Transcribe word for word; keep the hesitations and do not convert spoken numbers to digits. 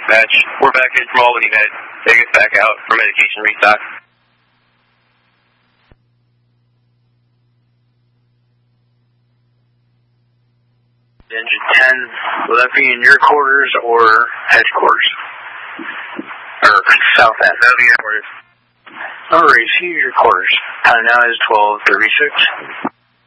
dispatch. We're back in from Albany Med. Take us back out for medication restock. Engine ten, will that be in your quarters or headquarters? Or south end? That'll be headquarters. Alright, see your quarters. Time now is twelve thirty-six.